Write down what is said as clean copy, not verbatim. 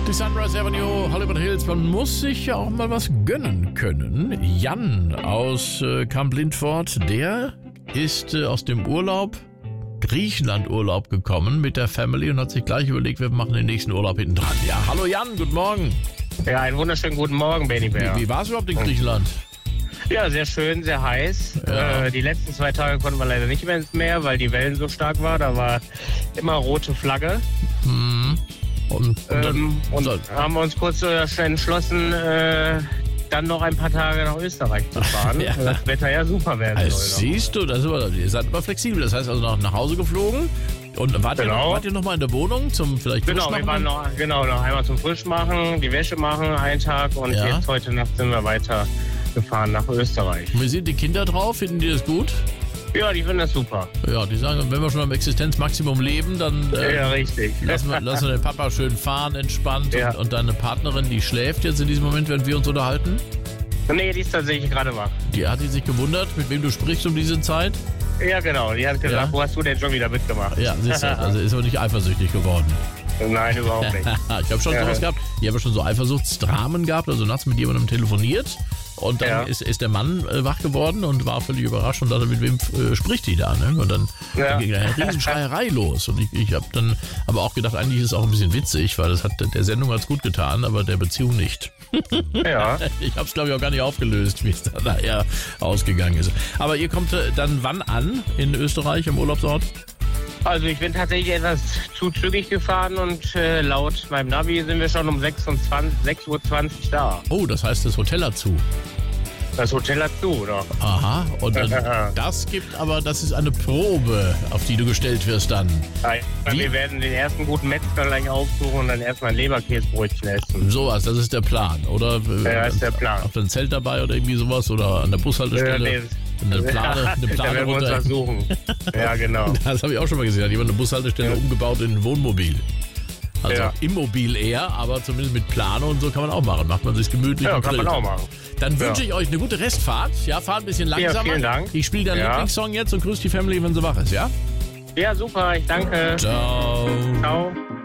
Die Sunrise Avenue, Hollywood Hills, man muss sich ja auch mal was gönnen können. Jan aus Camp Lindfort, der ist aus dem Griechenland-Urlaub gekommen mit der Family und hat sich gleich überlegt, wir machen den nächsten Urlaub hinten dran. Ja, hallo Jan, guten Morgen. Ja, einen wunderschönen guten Morgen, Benny Bär. Wie war es überhaupt in Griechenland? Ja, sehr schön, sehr heiß. Ja. Die letzten 2 Tage konnten wir leider nicht mehr ins Meer, weil die Wellen so stark waren. Da war immer rote Flagge. Und dann haben wir uns kurz entschlossen, dann noch ein paar Tage nach Österreich zu fahren, Ja. weil das Wetter ja super werden also, soll. siehst du, ihr seid immer flexibel. Das heißt also nach Hause geflogen und wart ihr noch mal in der Wohnung zum vielleicht Genau, wir waren noch einmal zum Frischmachen, die Wäsche machen, einen Tag und Ja. jetzt heute Nacht sind wir weiter gefahren nach Österreich. Wie sind die Kinder drauf? Finden die das gut? Ja, die finden das super. Ja, die sagen, wenn wir schon am Existenzmaximum leben, dann Ja, richtig. lassen wir den Papa schön fahren, entspannt. Ja. Und deine Partnerin, die schläft jetzt in diesem Moment, während wir uns unterhalten. Nee, die ist tatsächlich gerade wach. Hat die sich gewundert, mit wem du sprichst um diese Zeit? Ja, genau. Die hat gesagt, Ja. wo hast du denn schon wieder mitgemacht? Ja, siehst du, also ist aber nicht eifersüchtig geworden. Nein, überhaupt nicht. Ich habe schon sowas gehabt. Ich habe schon so Eifersuchtsdramen gehabt, also nachts mit jemandem telefoniert. Und dann ist der Mann wach geworden und war völlig überrascht und dachte, mit wem spricht die da? Ne? Und dann ging eine Riesenschreierei los. Und ich habe dann aber auch gedacht, eigentlich ist es auch ein bisschen witzig, weil das hat der Sendung hat's gut getan, aber der Beziehung nicht. Ja. Ich habe es, glaube ich, auch gar nicht aufgelöst, wie es da nachher ausgegangen ist. Aber ihr kommt dann wann an in Österreich im Urlaubsort? Also ich bin tatsächlich etwas zu zügig gefahren und laut meinem Navi sind wir schon um 6:20 Uhr da. Oh, das heißt, das Hotel hat zu. Das Hotel hat zu, oder? Aha, und dann, das ist eine Probe, auf die du gestellt wirst dann. Wir werden den ersten guten Metzger gleich aufsuchen und dann erstmal ein Leberkäsebrötchen essen. Sowas, das ist der Plan, oder? Ja, das ist der Plan. Habt ihr ein Zelt dabei oder irgendwie sowas? Oder an der Bushaltestelle? Eine Plane da werden wir uns runter. was suchen. Ja, genau. Das habe ich auch schon mal gesehen. Hat jemand eine Bushaltestelle umgebaut in ein Wohnmobil. Also immobil eher, aber zumindest mit Plane und so kann man auch machen. Macht man sich gemütlich. Ja, und kann man grillt. auch machen. Dann wünsche ich euch eine gute Restfahrt. Ja, fahrt ein bisschen langsamer. Ja, vielen Dank. Ich spiele deinen Lieblingssong jetzt und grüße die Family, wenn sie wach ist, ja? Ja, super. Ich danke. Ciao. Ciao.